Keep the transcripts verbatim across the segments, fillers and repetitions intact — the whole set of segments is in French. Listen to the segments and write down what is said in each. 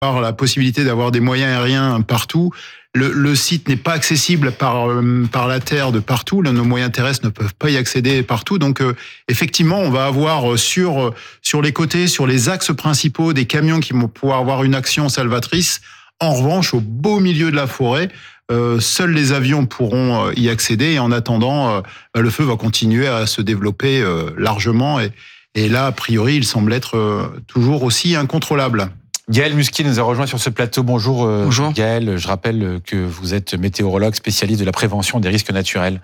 par la possibilité d'avoir des moyens aériens partout. Le, le site n'est pas accessible par par la terre de partout. Là, nos moyens terrestres ne peuvent pas y accéder partout. Donc, euh, effectivement, on va avoir sur sur les côtés, sur les axes principaux, des camions qui vont pouvoir avoir une action salvatrice. En revanche, au beau milieu de la forêt, euh, seuls les avions pourront y accéder. Et en attendant, euh, le feu va continuer à se développer euh, largement. Et, et là, a priori, il semble être euh, toujours aussi incontrôlable. Gaël Musquier nous a rejoint sur ce plateau. Bonjour, Bonjour. Gaël, je rappelle que vous êtes météorologue spécialiste de la prévention des risques naturels.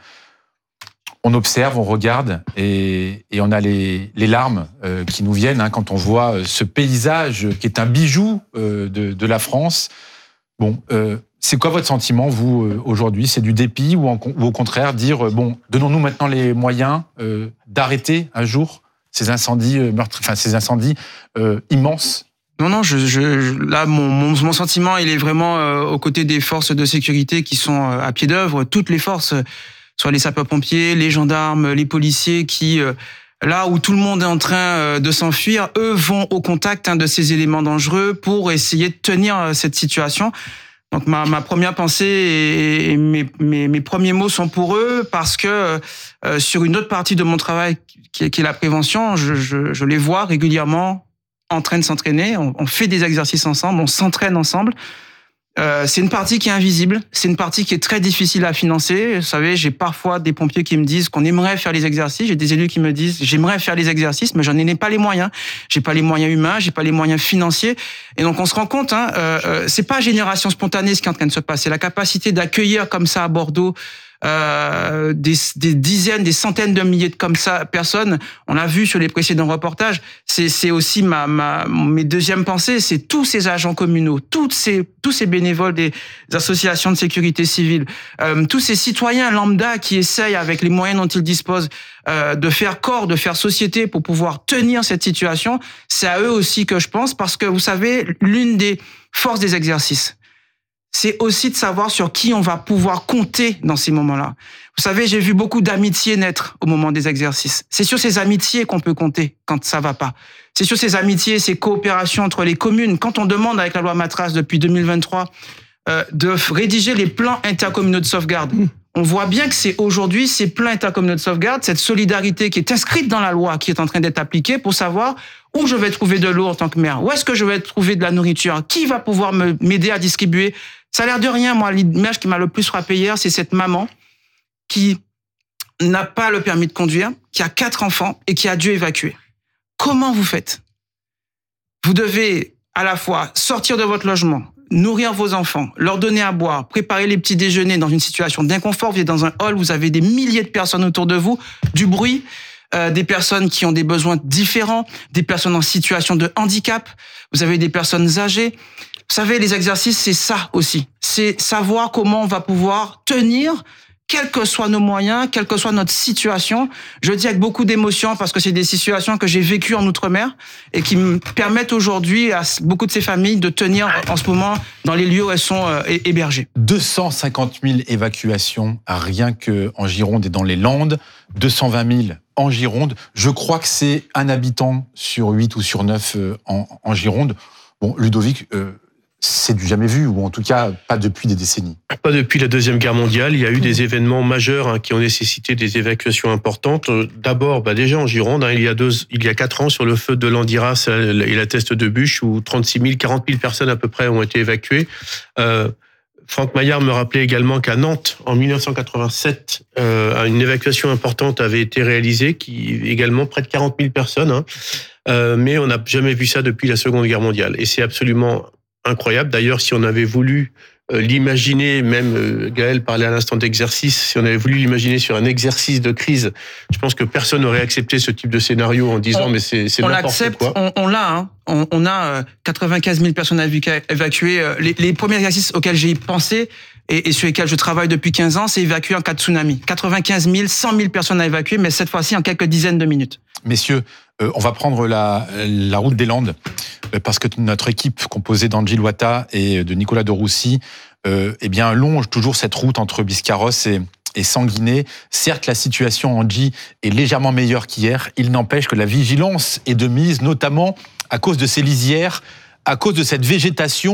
On observe, on regarde et, et on a les, les larmes euh, qui nous viennent hein, quand on voit ce paysage qui est un bijou euh, de, de la France. Bon, euh, c'est quoi votre sentiment, vous, euh, aujourd'hui? C'est du dépit ou, en, ou au contraire dire, euh, bon, donnons-nous maintenant les moyens euh, d'arrêter un jour ces incendies, euh, meurtres, enfin, ces incendies euh, immenses? Non, non, je, je, là, mon, mon, mon sentiment, il est vraiment euh, aux côtés des forces de sécurité qui sont euh, à pied d'œuvre. Toutes les forces, soit les sapeurs-pompiers, les gendarmes, les policiers, qui, euh, là où tout le monde est en train euh, de s'enfuir, eux vont au contact hein, de ces éléments dangereux pour essayer de tenir euh, cette situation. Donc ma, ma première pensée et, et mes, mes, mes premiers mots sont pour eux parce que euh, sur une autre partie de mon travail qui est, qui est la prévention, je, je, je les vois régulièrement en train de s'entraîner, on, on fait des exercices ensemble, on s'entraîne ensemble. Euh, c'est une partie qui est invisible, c'est une partie qui est très difficile à financer. Vous savez, j'ai parfois des pompiers qui me disent qu'on aimerait faire les exercices, j'ai des élus qui me disent j'aimerais faire les exercices, mais j'en ai pas les moyens. J'ai pas les moyens humains, j'ai pas les moyens financiers. Et donc on se rend compte, hein, euh, euh, c'est pas génération spontanée ce qui est en train de se passer. La capacité d'accueillir comme ça à Bordeaux Euh, des, des dizaines, des centaines de milliers de comme ça personnes. On l'a vu sur les précédents reportages. C'est, c'est aussi ma, ma, mes deuxièmes pensées. C'est tous ces agents communaux, toutes ces, tous ces bénévoles des associations de sécurité civile, euh, tous ces citoyens lambda qui essayent avec les moyens dont ils disposent euh, de faire corps, de faire société pour pouvoir tenir cette situation. C'est à eux aussi que je pense parce que vous savez, l'une des forces des exercices, c'est aussi de savoir sur qui on va pouvoir compter dans ces moments-là. Vous savez, j'ai vu beaucoup d'amitiés naître au moment des exercices. C'est sur ces amitiés qu'on peut compter quand ça va pas. C'est sur ces amitiés, ces coopérations entre les communes. Quand on demande avec la loi Matras depuis deux mille vingt-trois euh, de rédiger les plans intercommunaux de sauvegarde, on voit bien que c'est aujourd'hui ces plans intercommunaux de sauvegarde, cette solidarité qui est inscrite dans la loi, qui est en train d'être appliquée pour savoir où je vais trouver de l'eau en tant que maire, où est-ce que je vais trouver de la nourriture, qui va pouvoir me, m'aider à distribuer. Ça a l'air de rien, moi, l'image qui m'a le plus frappé hier, c'est cette maman qui n'a pas le permis de conduire, qui a quatre enfants et qui a dû évacuer. Comment vous faites? Vous devez à la fois sortir de votre logement, nourrir vos enfants, leur donner à boire, préparer les petits déjeuners dans une situation d'inconfort. Vous êtes dans un hall, vous avez des milliers de personnes autour de vous, du bruit, euh, des personnes qui ont des besoins différents, des personnes en situation de handicap, vous avez des personnes âgées. Vous savez, les exercices, c'est ça aussi. C'est savoir comment on va pouvoir tenir, quels que soient nos moyens, quelle que soit notre situation. Je le dis avec beaucoup d'émotion parce que c'est des situations que j'ai vécues en Outre-mer et qui me permettent aujourd'hui à beaucoup de ces familles de tenir en ce moment dans les lieux où elles sont hébergées. deux cent cinquante mille évacuations rien qu'en Gironde et dans les Landes, deux cent vingt mille en Gironde. Je crois que c'est un habitant sur huit ou sur neuf en, en Gironde. Bon, Ludovic... Euh, c'est du jamais vu, ou en tout cas pas depuis des décennies. Pas depuis la Deuxième Guerre mondiale. Il y a eu des événements majeurs hein, qui ont nécessité des évacuations importantes. D'abord, bah, déjà en Gironde, hein, il y a deux, il y a quatre ans, sur le feu de Landiras et la Teste de Bûche, où trente-six mille, quarante mille personnes à peu près ont été évacuées. Euh, Franck Maillard me rappelait également qu'à Nantes, en dix-neuf cent quatre-vingt-sept, euh, une évacuation importante avait été réalisée, qui également près de quarante mille personnes. Hein, euh, mais on n'a jamais vu ça depuis la Seconde Guerre mondiale. Et c'est absolument incroyable. D'ailleurs, si on avait voulu euh, l'imaginer, même euh, Gaël parlait à l'instant d'exercice, si on avait voulu l'imaginer sur un exercice de crise, je pense que personne n'aurait accepté ce type de scénario en disant on, mais c'est, c'est on n'importe l'accepte, quoi. On, on l'a, hein. on, on a euh, quatre-vingt-quinze mille personnes évacuées. Les, les premiers exercices auxquels j'ai pensé et, et sur lesquels je travaille depuis quinze ans, c'est évacuer en cas de tsunami. quatre-vingt-quinze mille, cent mille personnes à évacuer, mais cette fois-ci en quelques dizaines de minutes. Messieurs, euh, on va prendre la, la route des Landes, euh, parce que notre équipe, composée d'Angel Ouattara et de Nicolas de Roussy, euh, eh bien, longe toujours cette route entre Biscarrosse et, et Sanguinet. Certes, la situation en Angie est légèrement meilleure qu'hier. Il n'empêche que la vigilance est de mise, notamment à cause de ces lisières, à cause de cette végétation